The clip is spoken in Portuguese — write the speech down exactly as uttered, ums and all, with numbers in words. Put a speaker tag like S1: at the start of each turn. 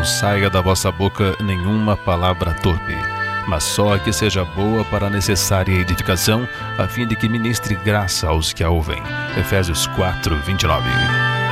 S1: não saia da vossa boca nenhuma palavra torpe, mas só a que seja boa para a necessária edificação, a fim de que ministre graça aos que a ouvem. Efésios quatro, vinte e nove.